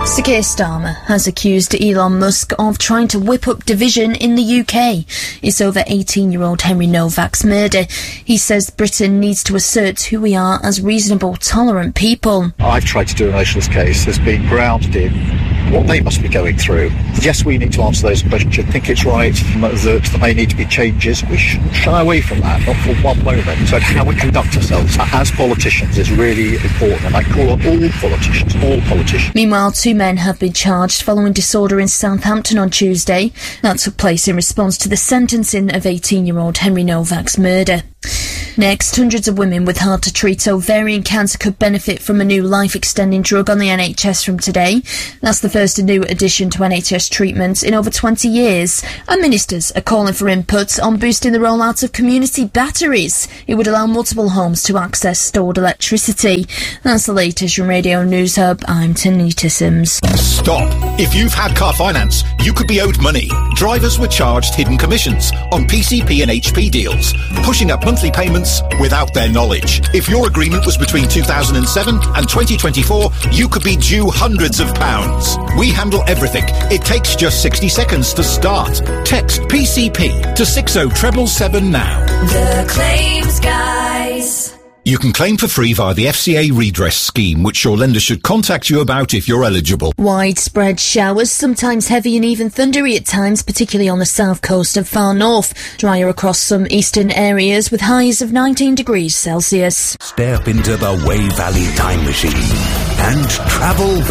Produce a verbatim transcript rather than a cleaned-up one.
Sir Keir Starmer has accused Elon Musk of trying to whip up division in the U K. It's over eighteen-year-old Henry Novak's murder. He says Britain needs to assert who we are as reasonable, tolerant people. I've tried to do an nationalist case that's been grounded in what they must be going through. Yes, we need to answer those questions. I think it's right that there may need to be changes. We shouldn't shy away from that, not for one moment. So how we conduct ourselves as politicians is really important, and I call on all politicians, all politicians. Meanwhile, two men have been charged following disorder in Southampton on Tuesday. That took place in response to the sentencing of eighteen-year-old Henry Novak's murder. Next, hundreds of women with hard-to-treat ovarian cancer could benefit from a new life-extending drug on the N H S from today. That's the first new addition to N H S treatment in over twenty years. And ministers are calling for input on boosting the rollout of community batteries. It would allow multiple homes to access stored electricity. That's the latest from Radio News Hub. I'm Tanita Sims. Stop. If you've had car finance, you could be owed money. Drivers were charged hidden commissions on P C P and H P deals, pushing up monthly payments without their knowledge. If your agreement was between two thousand seven and twenty twenty-four, you could be due hundreds of pounds. We handle everything. It takes just sixty seconds to start. Text P C P to six oh seven seven now. The Claims Guys. You can claim for free via the F C A redress scheme, which your lender should contact you about if you're eligible. Widespread showers, sometimes heavy and even thundery at times, particularly on the south coast and far north. Drier across some eastern areas with highs of nineteen degrees Celsius. Step into the Way Valley Time Machine and travel